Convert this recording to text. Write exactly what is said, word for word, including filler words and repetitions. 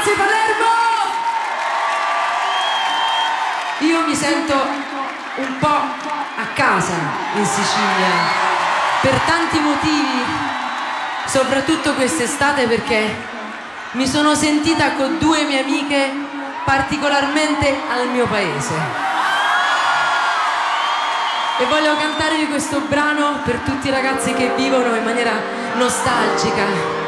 Grazie Palermo! Io mi sento un po' a casa in Sicilia per tanti motivi, soprattutto quest'estate perché mi sono sentita con due mie amiche particolarmente al mio paese. E voglio cantarvi questo brano per tutti i ragazzi che vivono in maniera nostalgica